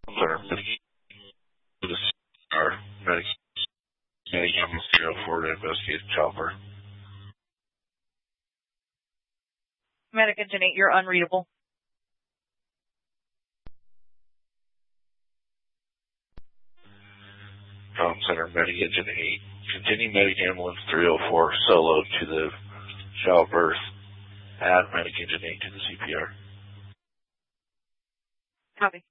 Center, to the CR, Medic Ambulance 304 to investigate childbirth. Medic Engine 8, you're unreadable. Center, Medic Engine 8. Continue Medic Ambulance 304 solo to the childbirth. Add Medic Engine 8 to the CPR. Copy.